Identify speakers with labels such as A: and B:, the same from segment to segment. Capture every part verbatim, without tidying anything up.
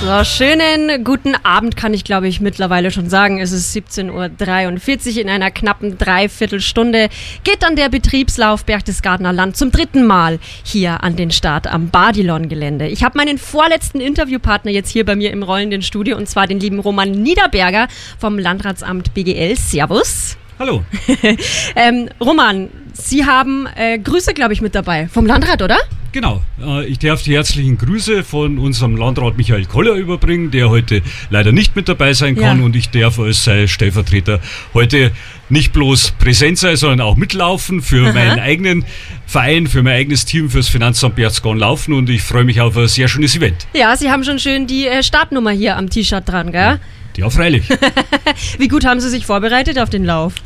A: So, schönen guten Abend kann ich, glaube ich, mittlerweile schon sagen. Es ist siebzehn Uhr dreiundvierzig. In einer knappen Dreiviertelstunde geht dann der Betriebslauf Berchtesgadener Land zum dritten Mal hier an den Start am Badilon-Gelände. Ich habe meinen vorletzten Interviewpartner jetzt hier bei mir im rollenden Studio, und zwar den lieben Roman Niederberger vom Landratsamt B G L. Servus.
B: Hallo.
A: ähm, Roman, Sie haben äh, Grüße, glaube ich, mit dabei vom Landrat, oder?
B: Genau. Äh, ich darf die herzlichen Grüße von unserem Landrat Michael Koller überbringen, der heute leider nicht mit dabei sein kann. Ja. Und ich darf als sein Stellvertreter heute nicht bloß präsent sein, sondern auch mitlaufen für Aha. meinen eigenen Verein, für mein eigenes Team, fürs Finanzamt Berchtesgaden laufen. Und ich freue mich auf ein sehr schönes Event.
A: Ja, Sie haben schon schön die äh, Startnummer hier am T-Shirt dran, gell?
B: Ja. Ja, freilich.
A: Wie gut haben Sie sich vorbereitet auf den Lauf?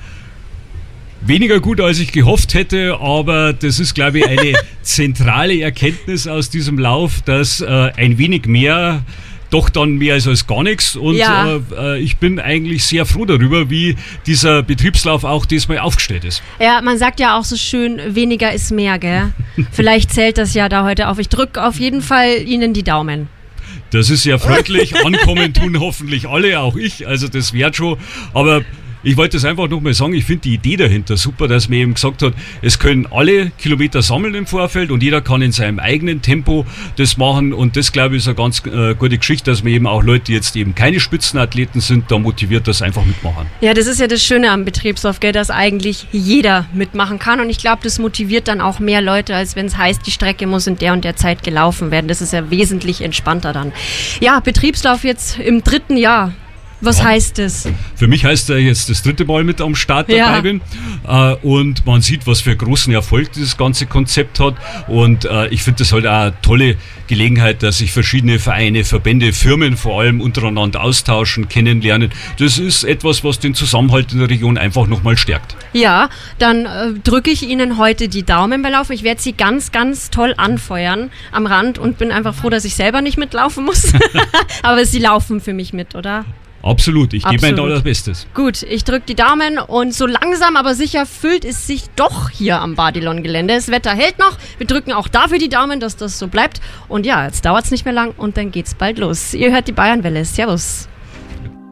B: Weniger gut, als ich gehofft hätte, aber das ist, glaube ich, eine zentrale Erkenntnis aus diesem Lauf, dass äh, ein wenig mehr doch dann mehr ist als gar nichts. Und ja. äh, ich bin eigentlich sehr froh darüber, wie dieser Betriebslauf auch diesmal aufgestellt ist.
A: Ja, man sagt ja auch so schön, weniger ist mehr, gell? Vielleicht zählt das ja da heute auf. Ich drücke auf jeden Fall Ihnen die Daumen.
B: Das ist sehr freundlich. Ankommen tun hoffentlich alle, auch ich. Also das wird schon. Aber ich wollte das einfach nochmal sagen, ich finde die Idee dahinter super, dass man eben gesagt hat, es können alle Kilometer sammeln im Vorfeld und jeder kann in seinem eigenen Tempo das machen. Und das, glaube ich, ist eine ganz äh, gute Geschichte, dass man eben auch Leute, die jetzt eben keine Spitzenathleten sind, da motiviert, das einfach mitmachen. Ja, das ist ja das Schöne am Betriebslauf, gell, dass eigentlich jeder mitmachen kann. Und ich glaube, das motiviert dann auch mehr Leute, als wenn es heißt, die Strecke muss in der und der Zeit gelaufen werden. Das ist ja wesentlich entspannter dann. Ja, Betriebslauf jetzt im dritten Jahr. Was ja. heißt das? Für mich heißt er jetzt das dritte Mal mit am Start dabei ja. bin. Äh, und man sieht, was für einen großen Erfolg dieses ganze Konzept hat. Und äh, ich finde das halt auch eine tolle Gelegenheit, dass sich verschiedene Vereine, Verbände, Firmen vor allem untereinander austauschen, kennenlernen. Das ist etwas, was den Zusammenhalt in der Region einfach nochmal stärkt. Ja, dann äh, drücke ich Ihnen heute die Daumen beim Laufen. Ich werde Sie ganz, ganz toll anfeuern am Rand und bin einfach froh, dass ich selber nicht mitlaufen muss. Aber Sie laufen für mich mit, oder? Absolut, ich gebe mein allerbestes. Gut, ich drücke die Daumen und so langsam aber sicher füllt es sich doch hier am Badilon-Gelände. Das Wetter hält noch, wir drücken auch dafür die Daumen, dass das so bleibt. Und ja, jetzt dauert es nicht mehr lang und dann geht's bald los. Ihr hört die Bayernwelle. Servus.